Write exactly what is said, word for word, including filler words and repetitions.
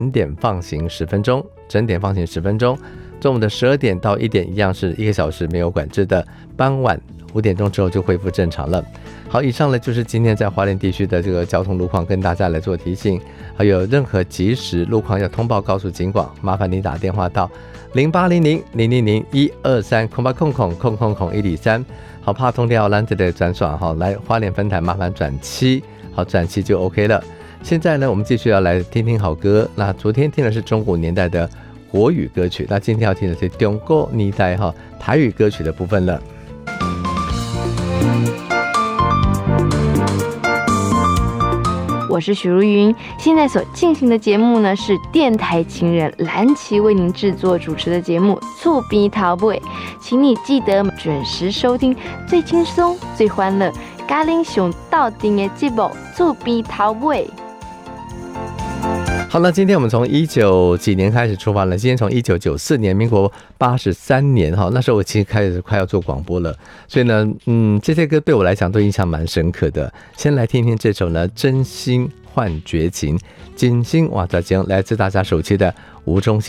点放行十分钟，整点放行十分钟。中午的十二点到一点一样是一个小时没有管制的，傍晚五点钟之后就恢复正常了。好，以上呢就是今天在花莲地区的这个交通路况，跟大家来做提醒。还有任何即时路况要通报告诉警广，麻烦你打电话到零八零零零零零一二三空八空空空空空一里三。好，怕通掉蓝色的转爽哈，来花莲分台麻烦转七，好转七就 OK 了。现在呢，我们继续要来听听好歌。那昨天听的是中古年代的国语歌曲，那今天要听的是中国年代哈台语歌曲的部分了。 我是许茹芸，现在所进行的节目呢是电台情人蓝琪为您制作主持的节目《厝边头尾》，请你记得准时收听最轻松、最欢乐、咖喱熊到顶的节目《厝边头尾》。 好了，今天我们从一九几年开始出发了。今天从一九九四年，民国八十三年哈，那时候我其实开始快要做广播了，所以呢，嗯，这些歌对我来讲都印象蛮深刻的。先来听听这首呢，《真心换绝情》，真心哇，这将来自大家手机的吴宗宪。